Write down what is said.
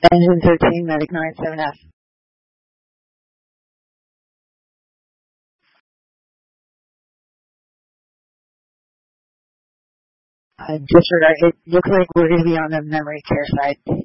Engine 13, Medic 97F. Disregard. It looks like we're going to be on the memory care side.